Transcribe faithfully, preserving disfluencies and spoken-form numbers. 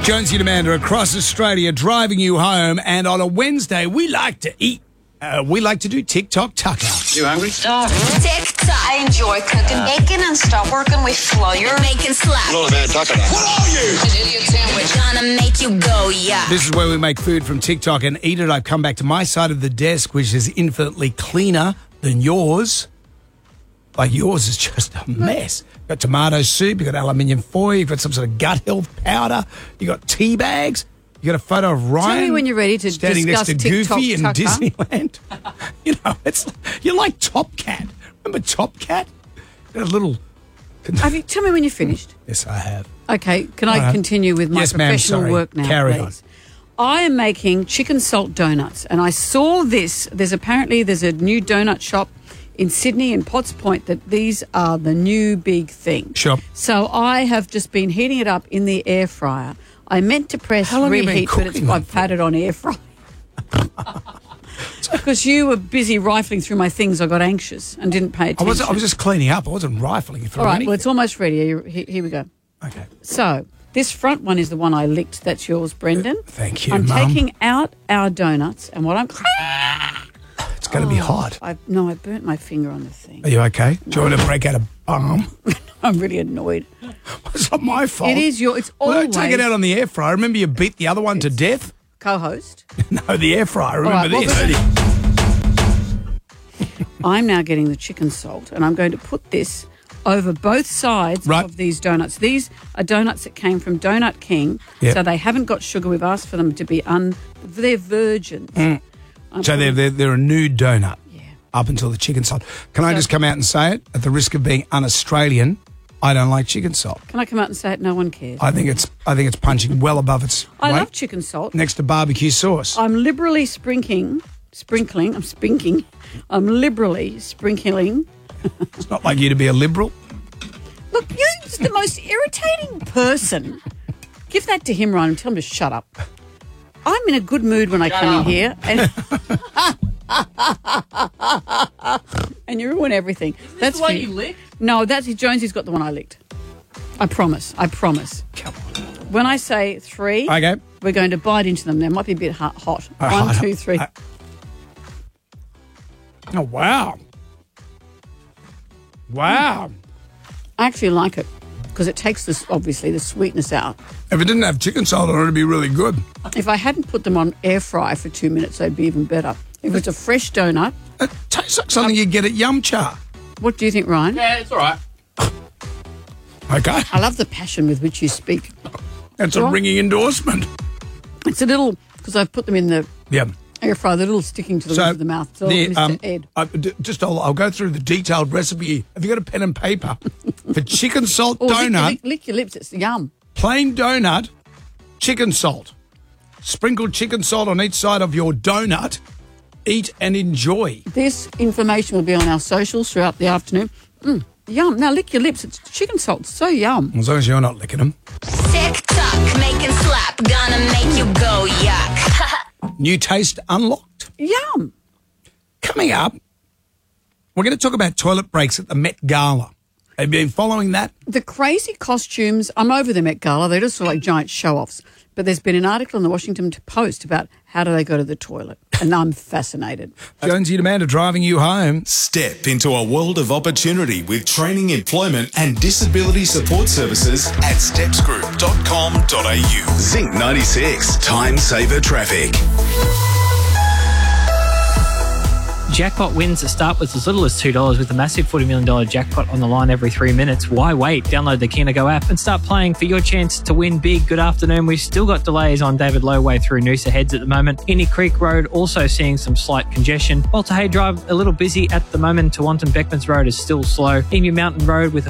Jonesy and Amanda across Australia driving you home, and on a Wednesday we like to eat. Uh, we like to do TikTok tucker. You hungry? Oh, TikTok. I enjoy cooking bacon and stop working with flour. Making slap. Not a bad tucker. What are you? An idiot sandwich. Gonna make you go, yeah. This is where we make food from TikTok and eat it. I've come back to my side of the desk, which is infinitely cleaner than yours. Like yours is just a mess. You've got tomato soup, you've got aluminium foil, you've got some sort of gut health powder, you've got tea bags, you've got a photo of Ryan. Tell me when you're ready to standing discuss next to TikTok Goofy in tucker. Disneyland. You know, it's you're like Top Cat. Remember Top Cat? Got a little. Have you, tell me when you're finished. Yes, I have. Okay, can I All right. continue with my Yes, ma'am, professional sorry. work now, Carry please? I am making chicken salt donuts, and I saw this. There's apparently there's a new donut shop in Sydney in Potts Point that these are the new big thing. Sure. So I have just been heating it up in the air fryer. I meant to press How long have you been reheat, but it's, cooking them I've had it on air fry. Because you were busy rifling through my things, I got anxious and didn't pay I attention. was I was just cleaning up. I wasn't rifling through All right, anything. well, it's almost ready. Are you- Here, here we go. Okay. So this front one is the one I licked. That's yours, Brendan. Thank you, I'm Mum. taking out our donuts, and what I'm... It's going to be hot. I, no, I burnt my finger on the thing. Are you okay? Do you want me to break out a balm? I'm really annoyed. It's not my fault. It is your... It's Well, always... don't take it out on the air fryer. Remember you beat the other one to death? Co-host. No, the air fryer. Remember All right, what this? I'm now getting the chicken salt, and I'm going to put this over both sides Right. of these donuts. These are donuts that came from Donut King, Yep. so they haven't got sugar. We've asked for them to be un... They're virgins. I'm So they're, putting- they're, they're a new donut Yeah. up until the chicken salt. Can I So- just come out and say it? At the risk of being un-Australian, I don't like chicken salt. Can I come out and say it? No one cares. I think it's I think it's punching well above its I weight love chicken salt. next to barbecue sauce. I'm liberally sprinkling, sprinkling, I'm spinking, I'm liberally sprinkling. It's not like you to be a liberal. Look, you're just the most irritating person. Give that to him, Ryan, and tell him to shut up. I'm in a good mood when I come in here, and and you ruin everything. That's the one for you licked? No, that's Jonesy's got the one I licked. I promise. I promise. Come on. When I say three, Okay. we're going to bite into them. They might be a bit hot. hot. Uh, One, hot. two, three. Uh, Oh, wow. Wow. I actually like it because it takes this, obviously, the sweetness out. If it didn't have chicken salt on it, it'd be really good. If I hadn't put them on air fry for two minutes, they'd be even better. If it's a fresh donut, It tastes like something you get at Yum Cha. what do you think, Ryan? Yeah, it's all right. Okay. I love the passion with which you speak. That's a Right. ringing endorsement. It's a little, because I've put them in the Yeah. air fryer, they're a little sticking to the roof of the mouth. So, the, Mister um, Ed. I, d- just I'll, I'll go through the detailed recipe. Have you got a pen and paper? For chicken salt Oh, lick, donut, lick, lick your lips, it's yum. plain donut, chicken salt. Sprinkle chicken salt on each side of your donut. Eat and enjoy. This information will be on our socials throughout the afternoon. Mm, yum. Now lick your lips, it's chicken salt, so yum. As long as you're not licking them. TikTok, making slap. Gonna make you go, yuck. New taste unlocked. Yum. Coming up, we're going to talk about toilet breaks at the Met Gala. Have you been following that? The crazy costumes, I'm over the Met Gala, they're just sort of like giant show-offs. But there's been an article in the Washington Post about how do they go to the toilet, and I'm fascinated. Jonesy and Amanda driving you home. Step into a world of opportunity with training, employment and disability support services at steps group dot com dot a u. Zinc ninety-six, time saver traffic. Jackpot wins that start with as little as two dollars with a massive forty million dollars jackpot on the line every three minutes. Why wait? Download the Kina Go app and start playing for your chance to win big. Good afternoon. We've still got delays on David Low way through Noosa Heads at the moment. Inny Creek Road also seeing some slight congestion. Walter Hay Drive a little busy at the moment. Tawantin Beckmans Road is still slow. Emu Mountain Road with a